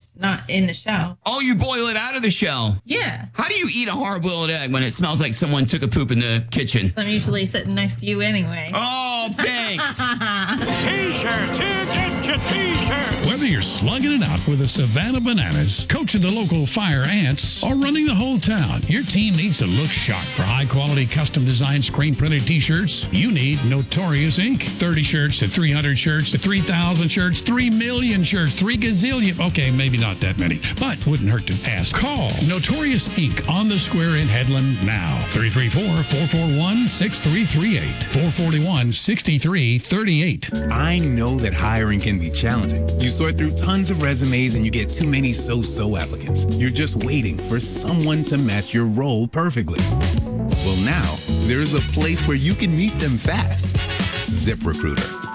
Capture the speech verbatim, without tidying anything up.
it's not in the shell. Oh, you boil it out of the shell. Yeah. How do you eat a hard-boiled egg when it smells like someone took a poop in the kitchen? I'm usually sitting next to you anyway. Oh, thanks. T-shirts, here, get your T-shirts. Whether you're slugging it out with the Savannah Bananas, coaching the local Fire Ants, or running the whole town, your team needs to look sharp. For high-quality, custom-designed, screen-printed T-shirts, you need Notorious Incorporated. thirty shirts to three hundred shirts to three thousand shirts, three million shirts, three gazillion. Okay, maybe not that many, but wouldn't hurt to ask. Call Notorious Incorporated on the square in Headland now. three three four, four four one, six three three eight. four four one, six three three eight. I know that hiring can be challenging. You sort through tons of resumes and you get too many so-so applicants. You're just waiting for someone to match your role perfectly. Well, now there's a place where you can meet them fast. ZipRecruiter.